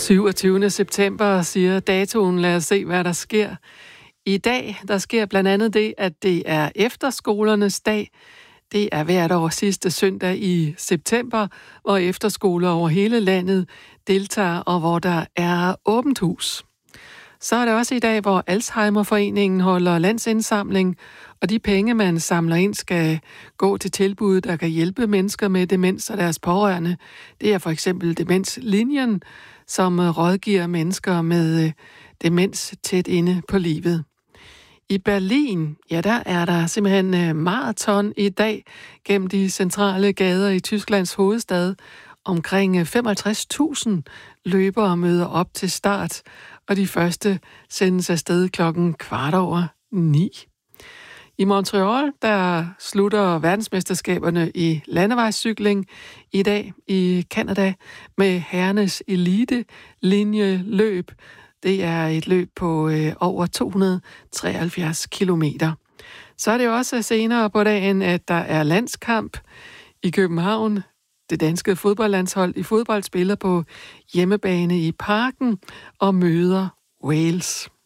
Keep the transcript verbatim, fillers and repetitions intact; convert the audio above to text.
syvogtyvende september siger datoen. Lad os se, hvad der sker. I dag, der sker blandt andet det, at det er efterskolernes dag. Det er hvert år sidste søndag i september, hvor efterskoler over hele landet deltager, og hvor der er åbent hus. Så er det også i dag, hvor Alzheimerforeningen holder landsindsamling, og de penge, man samler ind, skal gå til tilbud, der kan hjælpe mennesker med demens og deres pårørende. Det er for eksempel Demenslinjen, som rådgiver mennesker med demens tæt inde på livet. I Berlin, ja, der er der simpelthen maraton i dag gennem de centrale gader i Tysklands hovedstad. Omkring femoghalvtreds tusind løbere møder op til start, og de første sendes afsted klokken kvart over ni. I Montreal, der slutter verdensmesterskaberne i landevejscykling i dag i Canada med herrenes elite linjeløb. Det er et løb på øh, over to hundrede og treoghalvfjerds kilometer. Så er det også senere på dagen, at der er landskamp i København. Det danske fodboldlandshold i fodbold spiller på hjemmebane i Parken og møder Wales.